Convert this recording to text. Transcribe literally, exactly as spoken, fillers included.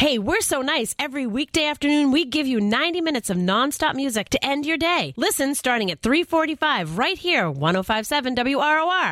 Hey, we're so nice. Every weekday afternoon, we give you ninety minutes of nonstop music to end your day. Listen starting at three forty-five right here, one oh five point seven W R O R.